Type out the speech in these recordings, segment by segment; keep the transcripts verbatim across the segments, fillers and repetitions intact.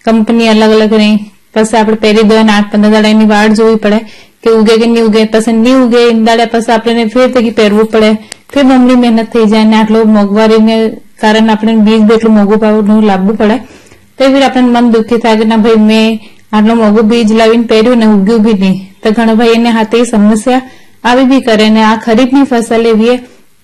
Company અલગ અલગ રહી, પછી આપણે પહેરી દો આઠ પંદર દાડા એની વાટ જોવી પડે કે ઉગે કે નહીં ઉગે, પછી નહીં ઉગે એમ દાડા પછી આપણે ફેર તકી પહેરવું પડે, ફેર બમણી મહેનત થઈ જાય ને આટલું મોંઘવારીને કારણે આપણે બીજ બી એટલું મોંઘું ભાવનું લાવવું પડે, તો ફેર આપણે મન દુઃખી થાય કે ના ભાઈ મેં આટલું મોંઘું બીજ લાવીને પહેર્યું ને ઉગ્યું બી નહીં, તો ઘણા ભાઈ એને હાથે સમસ્યા આવી બી કરે ને આ ખરીફની ફસલ એવી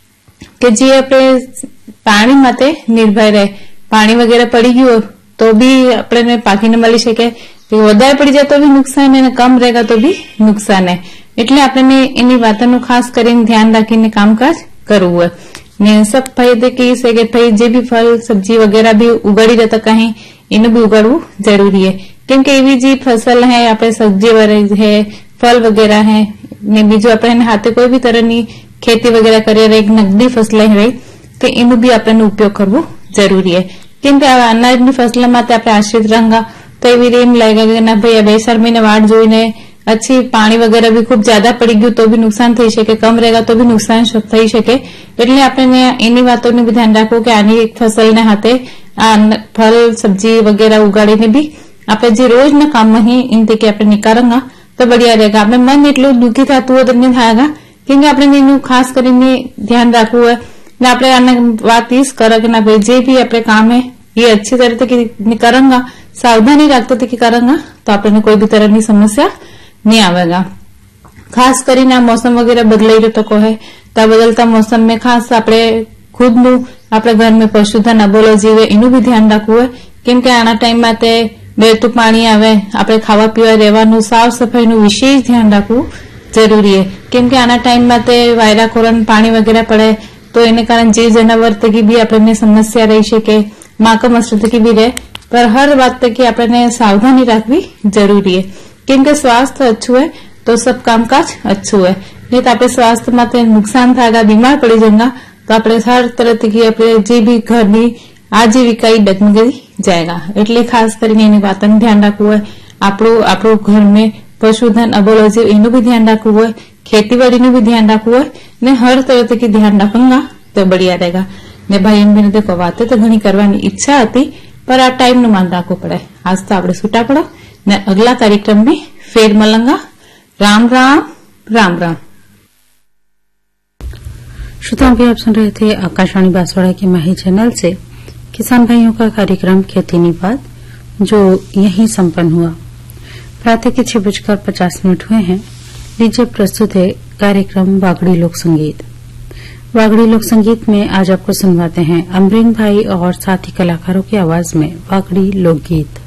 કે જે આપણે પાણી માટે નિર્ભર રહે, પાણી વગેરે પડી ગયું તો બી આપણે પાકીને મળી શકે, વધારે પડી જાય તો બી નુકસાન અને કમ રહેગા તો બી નુકસાન, એટલે આપણે એની વાતોનું ખાસ કરીને ધ્યાન રાખીને કામકાજ કરવું હોય ને સબ ફાયદે કે છે કે ભાઈ જે બી ફળ સબ્જી વગેરે બી ઉગાડી રહેતા કहीं એનું બી ઉગાડવું જરૂરી है, કેમ કે એવી જે ફસલ है આપણે સબ્જી है फल वगैरह है ने बीजू આપણે હાથે કોઈ બી તરહની ખેતી વગેરે કરીએ એક નગદી ફસલ રહી તો એનો બી આપણે ઉપયોગ કરવો જરૂરી है, કેમ કે આ અનાજની ફસલ માટે આપણે આશ્રિત રંગા તો એવી એમ લાગે કે ના ભાઈ બે ચાર મહિને વાટ જોઈને अच्छी पानी वगैरह भी खूब ज्यादा पड़ी गયું तो भी नुकसान થઈ શકે, कम रहेगा तो भी नुकसान થઈ શકે, એટલે આપણે એની વાતોનું भी ध्यान રાખવું કે આની એક ફસલને હાથે આ ફળ સબ્જી વગેરે ઉગાડીને બી આપણે જે રોજના કામમાં ही इनથી કે આપણે નિકારંગા તો बढ़िया रहेगा, આપણે મન એટલું દુઃખી થતું હોય તો નહીં થાયગા, કેમ કે આપણે એનું ખાસ કરીને ધ્યાન રાખવું હોય ને આપણે આને વાત ઈસ કરે કે ના ભાઈ જે भी આપણે કામ है ये अच्छी तरह से करूंगा, सावधानी रखते थे कि करूंगा तो आपने कोई भी तरह की समस्या नहीं आवेगा। खास કરીને આ મોસમ વગેરે બદલાઈ રહ્યો તો કહે તો બદલતા મોસમ में खास આપણે ખુદનું આપણે ઘર में પશુધન અબોલો જીવે એનું भी ध्यान રાખવું હોય, કેમ કે આના ટાઈમ માં તે બેતું પાણી આવે, આપણે ખાવા પીવા રહેવાનું સાફ સફાઈનું વિશેષ ધ્યાન રાખવું જરૂરી है, કેમ કે આના ટાઈમ માં તે વાયરા કોરન પાણી વગેરે પડે તો એને કારણે જીવ જનાવર તકી भी આપણને સમસ્યા રહી શકે, माका मसले तक भी रहे, पर हर बात तक की अपने सावधानी रखवी जरूरी है, क्योंकि स्वास्थ्य अच्छू है तो सब कामकाज अच्छू है, नहीं तो अपने स्वास्थ्य में नुकसान थागा, बीमार पड़ी जाएगा तो अपने हर तरह की अपने जे भी घर की आजीविका डगमगी जाएगा, એટલે ખાસ કરીને એની વાતનું ધ્યાન રાખવું હોય, આપણું આપણું घर में पशुधन अबोलॉजी એનું भी ध्यान રાખવું હોય, ખેતીવાડીનું भी ध्यान રાખવું હોય ને हर तरह की ध्यान रखूंगा तो बढ़िया रहेगा। ने भाई एम ने देखो बातें तो घनी करवानी इच्छा थी पर आ टाइम नु मान राखवू पड़े, आज तो आपणे छूटा पड़ो ने अगला कार्यक्रम में फेर मलंगा। राम राम राम राम। श्रोताओं भी आप सुन रहे थे आकाशवाणी बांसवाड़ा के माही चैनल से किसान भाइयों का कार्यक्रम खेती निपात, जो यहीं संपन्न हुआ। प्रातः के छह बजकर पचास मिनट हुए हैं। लीजिए प्रस्तुत है कार्यक्रम वागड़ी लोक संगीत। वागड़ी लोक संगीत में आज आपको सुनवाते हैं अमरीन भाई और साथी कलाकारों की आवाज में वागड़ी लोकगीत।